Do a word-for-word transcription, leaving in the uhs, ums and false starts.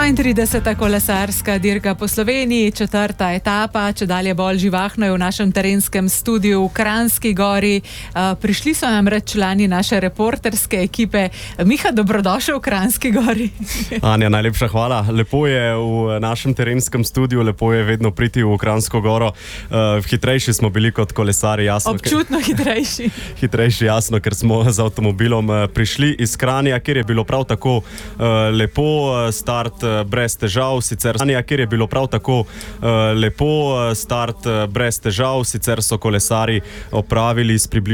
dvaintrideseta kolesarska dirka po Sloveniji, četrta etapa, če dalje bolj živahno je v našem terenskem studiu v Kranjski Gori. Uh, prišli so namreč člani naše reporterske ekipe. Miha, dobrodošel v Kranjski Gori. Anja, najlepša hvala. Lepo je v našem terenskem studiu, lepo je vedno priti v Kranjsko Goro. Uh, hitrejši smo bili kot kolesari, jasno. Občutno hitrejši. Hitrejši, jasno, ker smo z avtomobilom prišli iz Kranja, kjer je bilo prav tako uh, lepo, start uh, brez težav, sicer Kranja, kjer je bilo prav tako uh, lepo, start uh, brez težav, sicer so kolesari opravili s približno